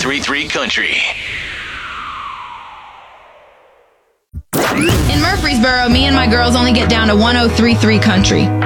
1033 Country. In Murfreesboro, me and my girls only get down to 1033 Country.